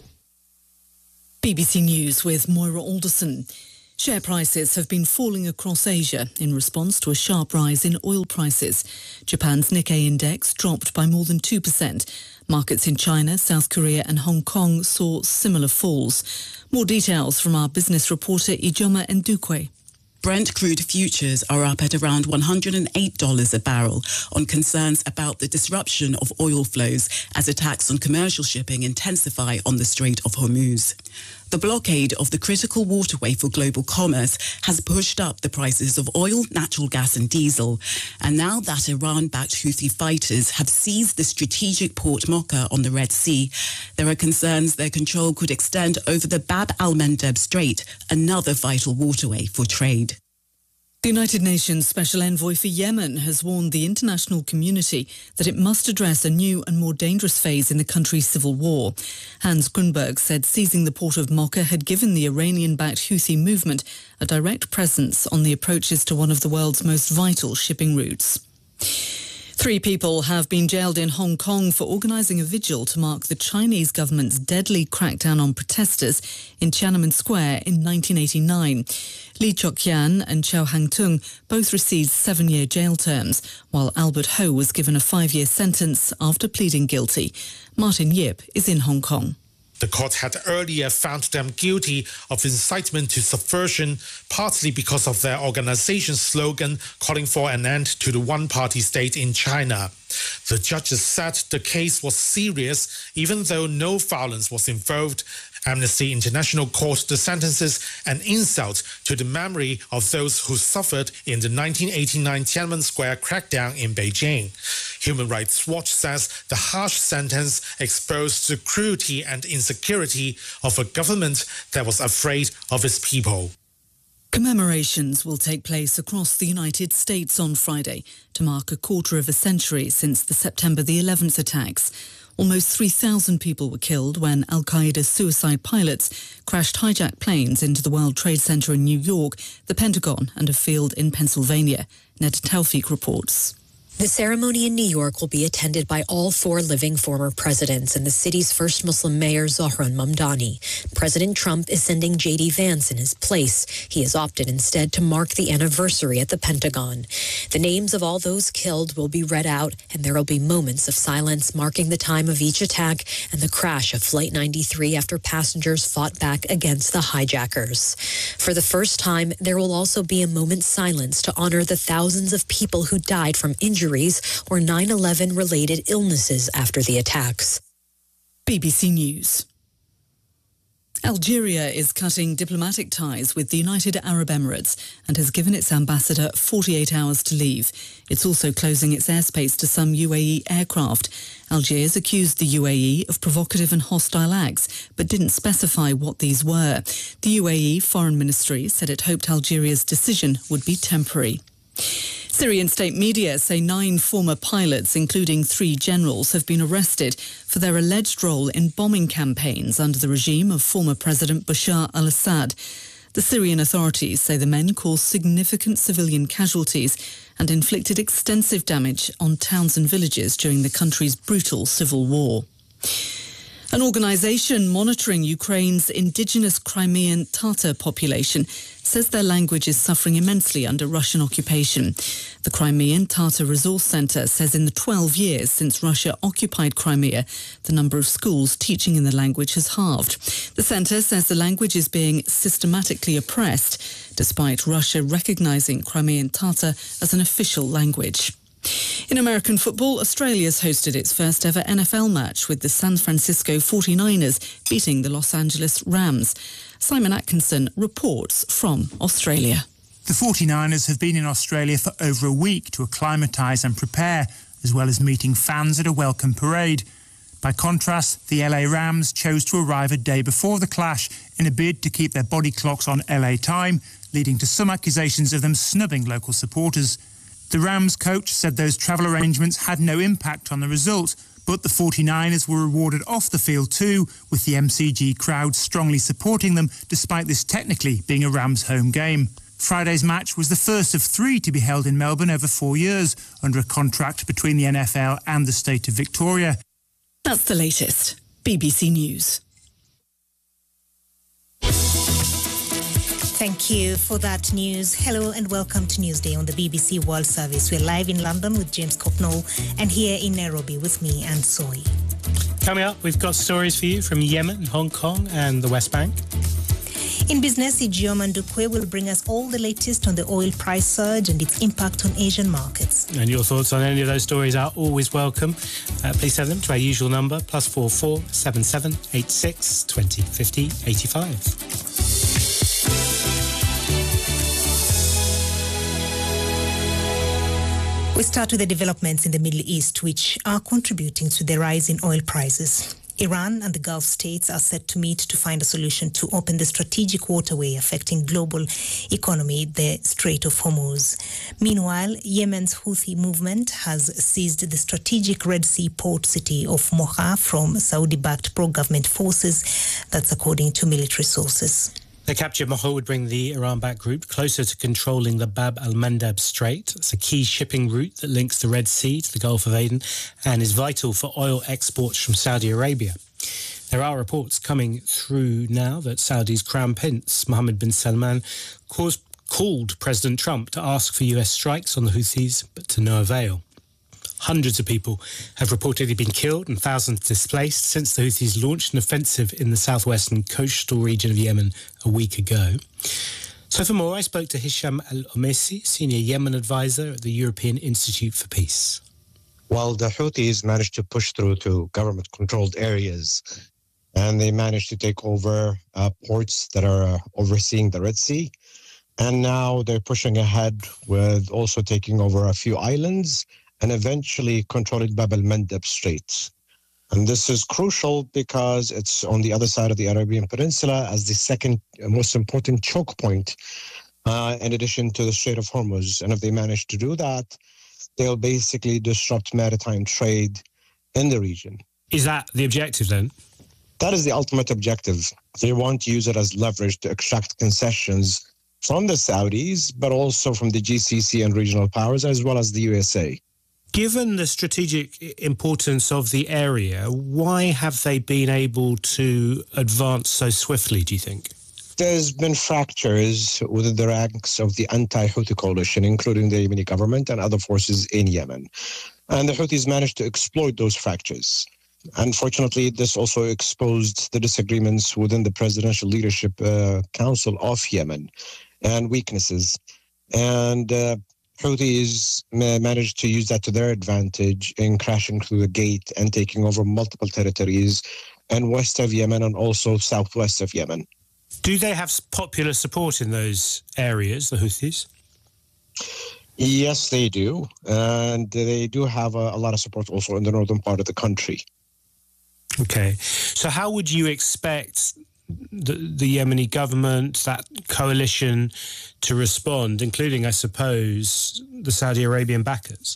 B B C News with Moira Alderson. Share prices have been falling across Asia in response to a sharp rise in oil prices. Japan's Nikkei index dropped by more than two percent. Markets in China, South Korea and Hong Kong saw similar falls. More details from our business reporter Ijoma Ndukwe. Brent crude futures are up at around one hundred eight dollars a barrel on concerns about the disruption of oil flows as attacks on commercial shipping intensify on the Strait of Hormuz. The blockade of the critical waterway for global commerce has pushed up the prices of oil, natural gas and diesel. And now that Iran-backed Houthi fighters have seized the strategic port Mocha on the Red Sea, there are concerns their control could extend over the Bab al-Mandeb Strait, another vital waterway for trade. The United Nations Special Envoy for Yemen has warned the international community that it must address a new and more dangerous phase in the country's civil war. Hans Grunberg said seizing the port of Mocha had given the Iranian-backed Houthi movement a direct presence on the approaches to one of the world's most vital shipping routes. Three people have been jailed in Hong Kong for organising a vigil to mark the Chinese government's deadly crackdown on protesters in Tiananmen Square in nineteen eighty-nine. Li Chok-yan and Chow Hang-tung both received seven-year jail terms, while Albert Ho was given a five-year sentence after pleading guilty. Martin Yip is in Hong Kong. The court had earlier found them guilty of incitement to subversion, partly because of their organization's slogan calling for an end to the one-party state in China. The judges said the case was serious, even though no violence was involved. Amnesty International called the sentences an insult to the memory of those who suffered in the nineteen eighty-nine Tiananmen Square crackdown in Beijing. Human Rights Watch says the harsh sentence exposed the cruelty and insecurity of a government that was afraid of its people. Commemorations will take place across the United States on Friday to mark a quarter of a century since the September the eleventh attacks. Almost three thousand people were killed when Al-Qaeda suicide pilots crashed hijacked planes into the World Trade Center in New York, the Pentagon and a field in Pennsylvania. Ned Taufik reports. The ceremony in New York will be attended by all four living former presidents and the city's first Muslim mayor, Zohran Mamdani. President Trump is sending J D Vance in his place. He has opted instead to mark the anniversary at the Pentagon. The names of all those killed will be read out, and there will be moments of silence marking the time of each attack and the crash of Flight ninety-three after passengers fought back against the hijackers. For the first time, there will also be a moment's silence to honor the thousands of people who died from injuries or nine eleven related illnesses after the attacks. B B C News. Algeria is cutting diplomatic ties with the United Arab Emirates and has given its ambassador forty-eight hours to leave. It's also closing its airspace to some U A E aircraft. Algiers accused the U A E of provocative and hostile acts, but didn't specify what these were. The U A E Foreign Ministry said it hoped Algeria's decision would be temporary. Syrian state media say nine former pilots, including three generals, have been arrested for their alleged role in bombing campaigns under the regime of former President Bashar al-Assad. The Syrian authorities say the men caused significant civilian casualties and inflicted extensive damage on towns and villages during the country's brutal civil war. An organisation monitoring Ukraine's indigenous Crimean Tatar population says their language is suffering immensely under Russian occupation. The Crimean Tatar Resource Centre says in the twelve years since Russia occupied Crimea, the number of schools teaching in the language has halved. The centre says the language is being systematically oppressed, despite Russia recognising Crimean Tatar as an official language. In American football, Australia's hosted its first ever N F L match with the San Francisco forty-niners beating the Los Angeles Rams. Simon Atkinson reports from Australia. The forty-niners have been in Australia for over a week to acclimatise and prepare, as well as meeting fans at a welcome parade. By contrast, the L A Rams chose to arrive a day before the clash in a bid to keep their body clocks on L A time, leading to some accusations of them snubbing local supporters. The Rams coach said those travel arrangements had no impact on the result, but the forty-niners were rewarded off the field too, with the M C G crowd strongly supporting them, despite this technically being a Rams home game. Friday's match was the first of three to be held in Melbourne over four years, under a contract between the N F L and the state of Victoria. That's the latest. B B C News. Thank you for that news. Hello and welcome to Newsday on the B B C World Service. We're live in London with James Cocknell and here in Nairobi with me and Soy. Coming up, we've got stories for you from Yemen, Hong Kong and the West Bank. In business, Ijeoma Ndukwe will bring us all the latest on the oil price surge and its impact on Asian markets. And your thoughts on any of those stories are always welcome. Uh, please send them to our usual number, plus four four seven seven eight six twenty fifty eighty-five. We start with the developments in the Middle East, which are contributing to the rise in oil prices. Iran and the Gulf states are set to meet to find a solution to open the strategic waterway affecting global economy, the Strait of Hormuz. Meanwhile, Yemen's Houthi movement has seized the strategic Red Sea port city of Mocha from Saudi-backed pro-government forces. That's according to military sources. The capture of Mocha would bring the Iran-backed group closer to controlling the Bab al-Mandab Strait. It's a key shipping route that links the Red Sea to the Gulf of Aden and is vital for oil exports from Saudi Arabia. There are reports coming through now that Saudi's Crown Prince, Mohammed bin Salman, caused, called President Trump to ask for U S strikes on the Houthis, but to no avail. Hundreds of people have reportedly been killed and thousands displaced since the Houthis launched an offensive in the southwestern coastal region of Yemen a week ago. So for more, I spoke to Hisham Al-Omesi, Senior Yemen Advisor at the European Institute for Peace. Well, the Houthis managed to push through to government-controlled areas, and they managed to take over uh, ports that are uh, overseeing the Red Sea. And now they're pushing ahead with also taking over a few islands and eventually controlling Bab al-Mandab Strait. And this is crucial because it's on the other side of the Arabian Peninsula as the second most important choke point, uh, in addition to the Strait of Hormuz. And if they manage to do that, they'll basically disrupt maritime trade in the region. Is that the objective then? That is the ultimate objective. They want to use it as leverage to extract concessions from the Saudis, but also from the G C C and regional powers, as well as the U S A. Given the strategic importance of the area, why have they been able to advance so swiftly, do you think? There's been fractures within the ranks of the anti-Houthi coalition, including the Yemeni government and other forces in Yemen. And the Houthis managed to exploit those fractures. Unfortunately, this also exposed the disagreements within the Presidential Leadership uh, Council of Yemen and weaknesses. And uh, Houthis managed to use that to their advantage in crashing through the gate and taking over multiple territories in west of Yemen and also southwest of Yemen. Do they have popular support in those areas, the Houthis? Yes, they do. And they do have a, a lot of support also in the northern part of the country. Okay. So how would you expect the, the Yemeni government, that coalition, to respond, including, I suppose, the Saudi Arabian backers?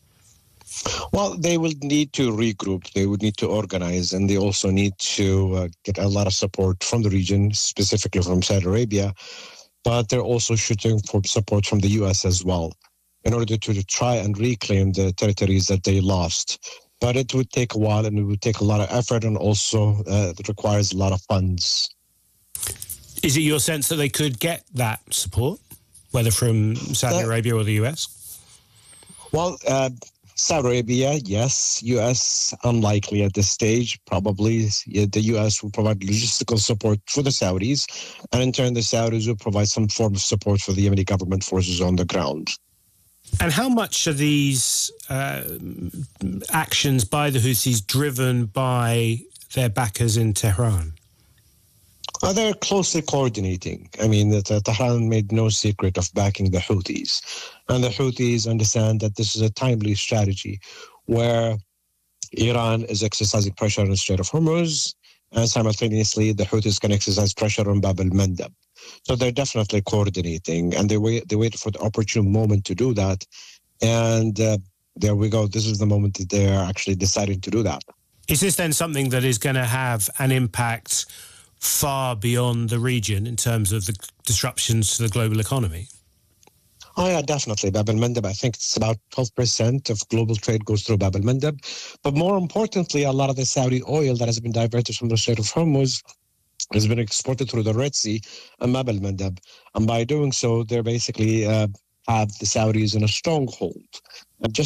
Well, they will need to regroup. They would need to organize, and they also need to uh, get a lot of support from the region, specifically from Saudi Arabia. But they're also shooting for support from the U S as well, in order to, to try and reclaim the territories that they lost. But it would take a while, and it would take a lot of effort, and also uh, it requires a lot of funds. Is it your sense that they could get that support, whether from Saudi uh, Arabia or the U S? Well, uh, Saudi Arabia, yes. U S, unlikely at this stage. Probably the U S will provide logistical support for the Saudis, and in turn the Saudis will provide some form of support for the Yemeni government forces on the ground. And how much are these uh, actions by the Houthis driven by their backers in Tehran? Uh, they're closely coordinating. I mean, that uh, Tehran made no secret of backing the Houthis. And the Houthis understand that this is a timely strategy where Iran is exercising pressure on the Strait of Hormuz, and simultaneously the Houthis can exercise pressure on Bab al-Mandab. So they're definitely coordinating, and they wait, they wait for the opportune moment to do that. And uh, there we go. This is the moment that they're actually deciding to do that. Is this then something that is going to have an impact far beyond the region in terms of the disruptions to the global economy? Oh, yeah, definitely. Bab al-Mandab, I think it's about twelve percent of global trade goes through Bab al-Mandab. But more importantly, a lot of the Saudi oil that has been diverted from the Strait of Hormuz has been exported through the Red Sea and Bab al-Mandab. And by doing so, they're basically uh, have the Saudis in a stronghold. And just